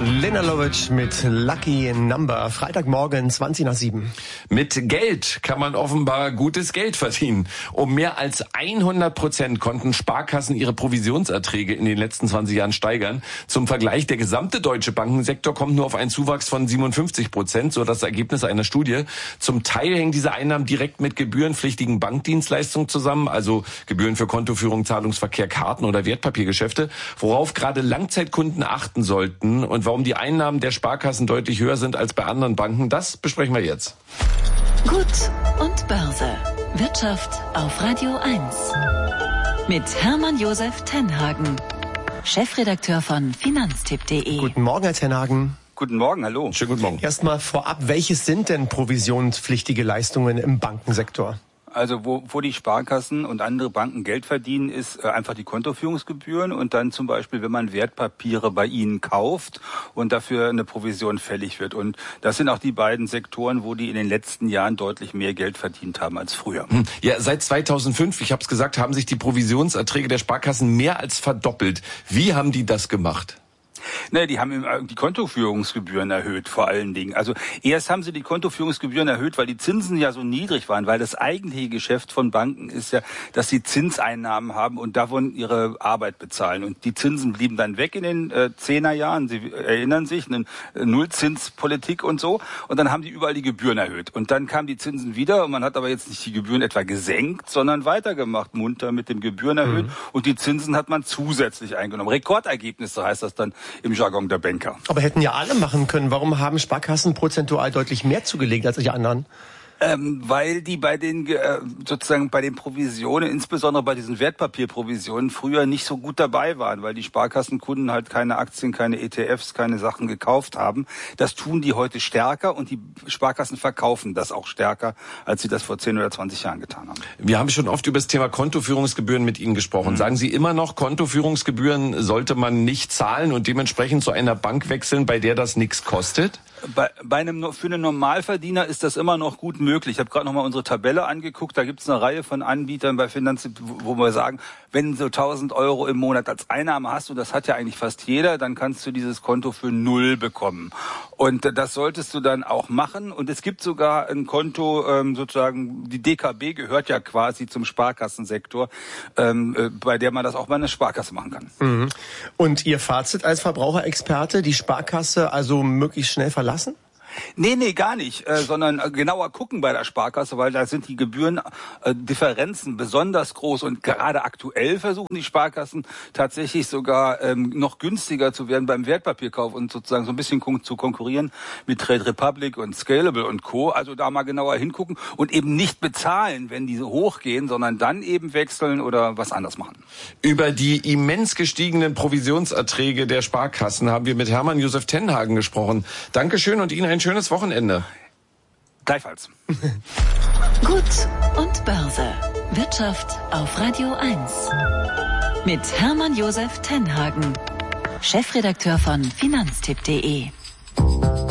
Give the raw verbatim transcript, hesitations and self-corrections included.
Lena Lovitch mit Lucky Number. Freitagmorgen, zwanzig nach sieben. Mit Geld kann man offenbar gutes Geld verdienen. Um mehr als hundert Prozent konnten Sparkassen ihre Provisionserträge in den letzten zwanzig Jahren steigern. Zum Vergleich, der gesamte deutsche Bankensektor kommt nur auf einen Zuwachs von siebenundfünfzig Prozent, so das Ergebnis einer Studie. Zum Teil hängen diese Einnahmen direkt mit gebührenpflichtigen Bankdienstleistungen zusammen, also Gebühren für Kontoführung, Zahlungsverkehr, Karten oder Wertpapiergeschäfte, worauf gerade Langzeitkunden achten sollten und warum die Einnahmen der Sparkassen deutlich höher sind als bei anderen Banken, das besprechen wir jetzt. Gut und Börse. Wirtschaft auf Radio eins. Mit Hermann Josef Tenhagen, Chefredakteur von Finanztipp punkt de. Guten Morgen, Herr Tenhagen. Guten Morgen, hallo. Schönen guten Morgen. Erstmal vorab, welches sind denn provisionspflichtige Leistungen im Bankensektor? Also wo, wo die Sparkassen und andere Banken Geld verdienen, ist äh, einfach die Kontoführungsgebühren und dann zum Beispiel, wenn man Wertpapiere bei ihnen kauft und dafür eine Provision fällig wird. Und das sind auch die beiden Sektoren, wo die in den letzten Jahren deutlich mehr Geld verdient haben als früher. Ja, seit zweitausendfünf, ich habe es gesagt, haben sich die Provisionserträge der Sparkassen mehr als verdoppelt. Wie haben die das gemacht? Ne, die haben die Kontoführungsgebühren erhöht, vor allen Dingen. Also erst haben sie die Kontoführungsgebühren erhöht, weil die Zinsen ja so niedrig waren, weil das eigentliche Geschäft von Banken ist ja, dass sie Zinseinnahmen haben und davon ihre Arbeit bezahlen. Und die Zinsen blieben dann weg in den äh, Zehnerjahren. Sie erinnern sich, eine Nullzinspolitik und so. Und dann haben die überall die Gebühren erhöht. Und dann kamen die Zinsen wieder und man hat aber jetzt nicht die Gebühren etwa gesenkt, sondern weitergemacht, munter mit den Gebühren erhöht. Mhm. Und die Zinsen hat man zusätzlich eingenommen. Rekordergebnisse heißt das dann im Jargon der Banker. Aber hätten ja alle machen können. Warum haben Sparkassen prozentual deutlich mehr zugelegt als die anderen? Ähm, weil die bei den äh, sozusagen bei den Provisionen, insbesondere bei diesen Wertpapierprovisionen, früher nicht so gut dabei waren, weil die Sparkassenkunden halt keine Aktien, keine E T Fs, keine Sachen gekauft haben. Das tun die heute stärker und die Sparkassen verkaufen das auch stärker, als sie das vor zehn oder zwanzig Jahren getan haben. Wir haben schon oft über das Thema Kontoführungsgebühren mit Ihnen gesprochen. Mhm. Sagen Sie immer noch, Kontoführungsgebühren sollte man nicht zahlen und dementsprechend zu einer Bank wechseln, bei der das nichts kostet? Bei, bei einem, für einen Normalverdiener ist das immer noch gut möglich. Ich habe gerade noch mal unsere Tabelle angeguckt. Da gibt es eine Reihe von Anbietern bei Finanztipp, wo wir sagen, wenn du tausend Euro im Monat als Einnahme hast, und das hat ja eigentlich fast jeder, dann kannst du dieses Konto für null bekommen. Und das solltest du dann auch machen. Und es gibt sogar ein Konto, ähm, sozusagen, die D K B gehört ja quasi zum Sparkassensektor, ähm, äh, bei der man das auch bei einer Sparkasse machen kann. Mhm. Und Ihr Fazit als Verbraucherexperte, die Sparkasse also möglichst schnell verlassen? Nee, nee, gar nicht, äh, sondern äh, genauer gucken bei der Sparkasse, weil da sind die Gebührendifferenzen äh, besonders groß und gerade aktuell versuchen die Sparkassen tatsächlich sogar ähm, noch günstiger zu werden beim Wertpapierkauf und sozusagen so ein bisschen kon- zu konkurrieren mit Trade Republic und Scalable und Co. Also da mal genauer hingucken und eben nicht bezahlen, wenn diese hochgehen, sondern dann eben wechseln oder was anderes machen. Über die immens gestiegenen Provisionserträge der Sparkassen haben wir mit Hermann Josef Tenhagen gesprochen. Dankeschön und Ihnen ein schönes Wochenende. Gleichfalls. Gut und Börse. Wirtschaft auf Radio eins. Mit Hermann Josef Tenhagen, Chefredakteur von Finanztipp punkt de.